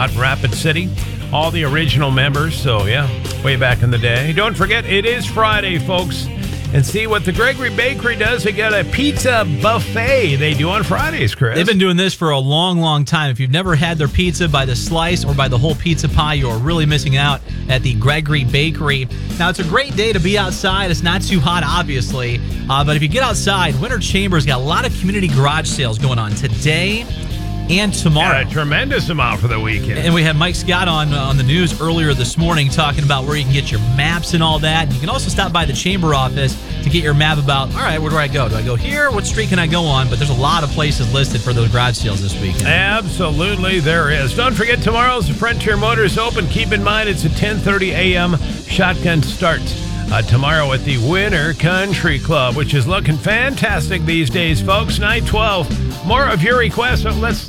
out in Rapid City. All the original members, so yeah, way back in the day. Don't forget, it is Friday, folks. And see what the Gregory Bakery does. They got a pizza buffet they do on Fridays, Chris. They've been doing this for a long, long time. If you've never had their pizza by the slice or by the whole pizza pie, you're really missing out at the Gregory Bakery. Now, it's a great day to be outside. It's not too hot, obviously. But if you get outside, Winter Chamber's got a lot of community garage sales going on today and tomorrow. Yeah, a tremendous amount for the weekend. And we had Mike Scott on the news earlier this morning talking about where you can get your maps and all that. And you can also stop by the Chamber office to get your map about, all right, where do I go? Do I go here? What street can I go on? But there's a lot of places listed for those garage sales this weekend. Absolutely, there is. Don't forget, tomorrow's Frontier Motors Open. Keep in mind, it's a 10:30 a.m. shotgun start. Tomorrow at the Winter Country Club, which is looking fantastic these days, folks. 9:12. More of your requests.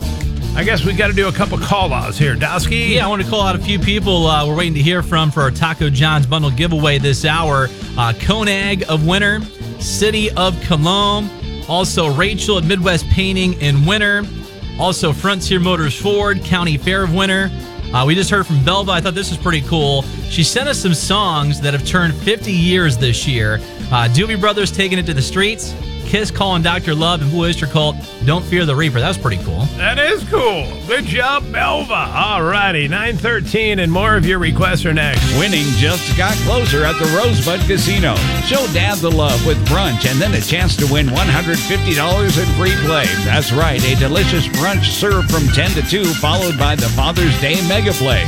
I guess we got to do a couple call-outs here. Dowski? Yeah, I want to call out a few people we're waiting to hear from for our Taco John's bundle giveaway this hour. Conag of Winter, City of Cologne, also Rachel at Midwest Painting in Winter, also Frontier Motors Ford, County Fair of Winter. We just heard from Belva. I thought this was pretty cool. She sent us some songs that have turned 50 years this year. Doobie Brothers, Taking It to the Streets, Kiss, Calling Dr. Love, and Blue Oyster Cult, Don't Fear the Reaper. That was pretty cool. That is cool. Good job, Belva. All righty, 9:13, and more of your requests are next. Winning just got closer at the Rosebud Casino. Show Dad the love with brunch and then a chance to win $150 in free play. That's right, a delicious brunch served from 10 to 2, followed by the Father's Day Mega Play.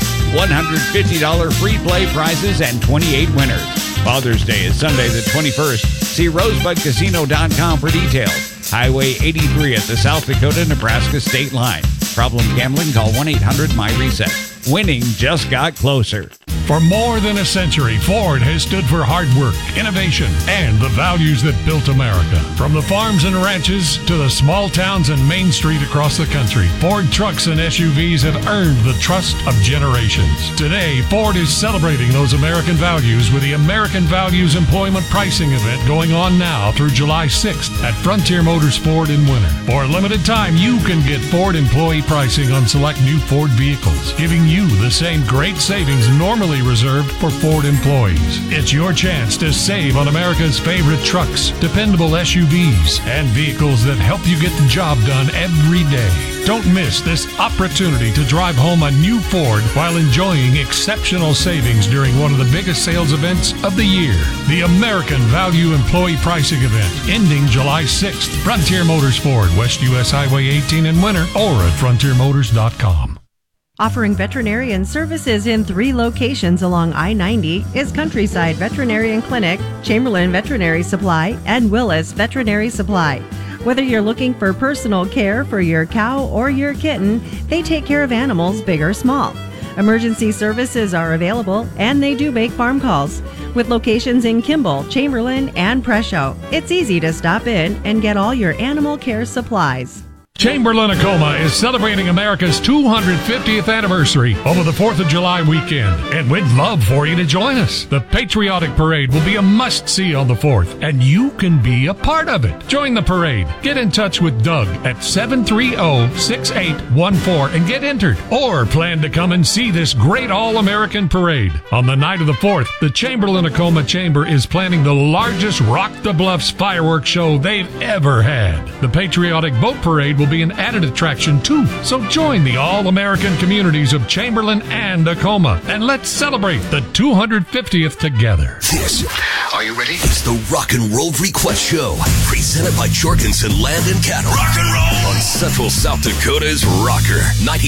$150 free play prizes and 28 winners. Father's Day is Sunday the 21st. See rosebudcasino.com for details. Highway 83 at the South Dakota-Nebraska state line. Problem gambling? Call 1-800-MY-RESET. Winning just got closer. For more than a century, Ford has stood for hard work, innovation, and the values that built America. From the farms and ranches to the small towns and Main Street across the country, Ford trucks and SUVs have earned the trust of generations. Today, Ford is celebrating those American values with the American Values Employment Pricing event going on now through July 6th at Frontier Motors Ford in Winter. For a limited time, you can get Ford employee pricing on select new Ford vehicles, giving you the same great savings normally reserved for Ford employees. It's your chance to save on America's favorite trucks, dependable SUVs, and vehicles that help you get the job done every day. Don't miss this opportunity to drive home a new Ford while enjoying exceptional savings during one of the biggest sales events of the year. The American Value Employee Pricing Event, ending July 6th. Frontier Motors Ford, West US Highway 18 in Winter, or at frontiermotors.com. Offering veterinarian services in 3 locations along I-90 is Countryside Veterinarian Clinic, Chamberlain Veterinary Supply, and Willis Veterinary Supply. Whether you're looking for personal care for your cow or your kitten, they take care of animals big or small. Emergency services are available, and they do make farm calls. With locations in Kimball, Chamberlain, and Presho, it's easy to stop in and get all your animal care supplies. Chamberlain-Tacoma is celebrating America's 250th anniversary over the 4th of July weekend, and we'd love for you to join us. The Patriotic Parade will be a must-see on the 4th, and you can be a part of it. Join the parade. Get in touch with Doug at 730-6814 and get entered, or plan to come and see this great all-American parade. On the night of the 4th, the Chamberlain-Tacoma Chamber is planning the largest Rock the Bluffs fireworks show they've ever had. The Patriotic Boat Parade will be an added attraction too. So join the all-American communities of Chamberlain and Tacoma, and let's celebrate the 250th together. Are you ready? It's the Rock and Roll Request Show, presented by Jorgensen Land and Cattle. Rock and roll on Central South Dakota's Rocker 90.